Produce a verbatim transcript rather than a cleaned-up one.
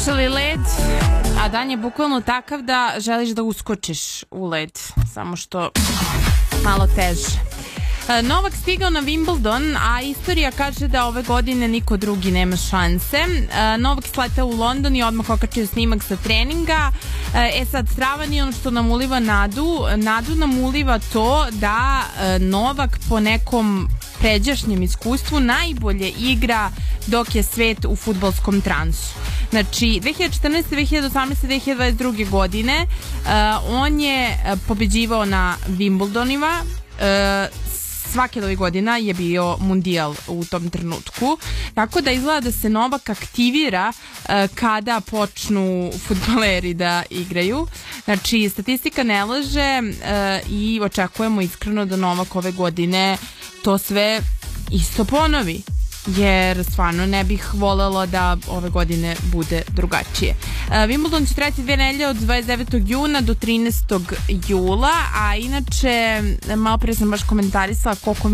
slušali Led, a dan je bukvalno takav da želiš da uskočiš u led, samo što malo teže. Novak stigao na Wimbledon, a istorija kaže da ove godine niko drugi nema šanse. Novak sletao u London i odmah okačio snimak sa treninga. E sad, strava nije ono što nam uliva nadu. Nadu nam uliva to da Novak po nekom pređašnjem iskustvu najbolje igra dok je svet u fudbalskom transu. Znači, dve hiljade četrnaeste, dve hiljade osamnaeste, dve hiljade dvadeset druge godine uh, on je pobeđivao na Wimbledonima. Uh, svake od ovih godina je bio mundijal u tom trenutku, tako da izgleda da se Novak aktivira uh, kada počnu fudbaleri da igraju. Znači, statistika ne laže uh, i očekujemo iskreno da Novak ove godine to sve isto ponovi, jer stvarno ne bih volela da ove godine bude drugačije. Uh, Wimbledon će trajati dve nedelje od dvadeset devetog juna do trinaestog jula, a inače malo pre sam baš komentarisala koliko